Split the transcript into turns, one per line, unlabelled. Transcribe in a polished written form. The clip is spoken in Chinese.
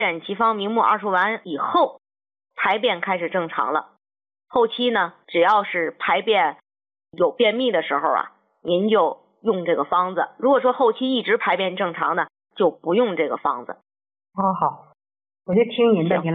诊奇方明目2术完以后，排便开始正常了。后期呢，只要是排便有便秘的时候啊，您就用这个方子。如果说后期一直排便正常呢，就不用这个方子。
好，我就听您的。